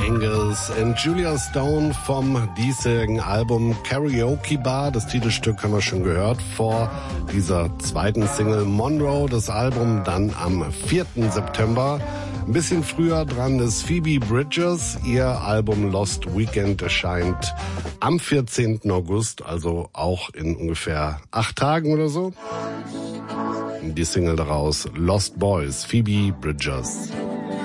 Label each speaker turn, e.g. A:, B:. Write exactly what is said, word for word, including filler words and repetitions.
A: Angus und Julia Stone vom diesjährigen Album Karaoke Bar. Das Titelstück haben wir schon gehört vor dieser zweiten Single Monroe. Das Album dann am vierten September. Ein bisschen früher dran ist Phoebe Bridgers. Ihr Album Lost Weekend erscheint am vierzehnten August, also auch in ungefähr acht Tagen oder so. Die Single daraus Lost Boys, Phoebe Bridgers.